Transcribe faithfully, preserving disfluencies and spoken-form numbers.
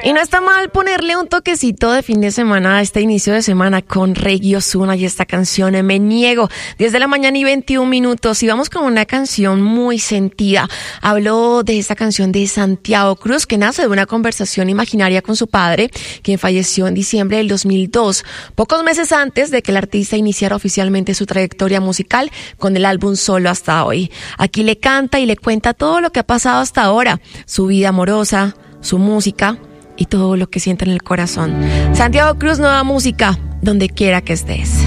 Y no está mal ponerle un toquecito de fin de semana a este inicio de semana con Reggie Ozuna y esta canción Me Niego. diez de la mañana y veintiún minutos y vamos con una canción muy sentida. Hablo de esta canción de Santiago Cruz que nace de una conversación imaginaria con su padre, quien falleció en diciembre del dos mil dos, pocos meses antes de que el artista iniciara oficialmente su trayectoria musical con el álbum Solo hasta hoy. Aquí le canta y le cuenta todo lo que ha pasado hasta ahora, su vida amorosa, su música y todo lo que siente en el corazón. Santiago Cruz, nueva música, donde quiera que estés.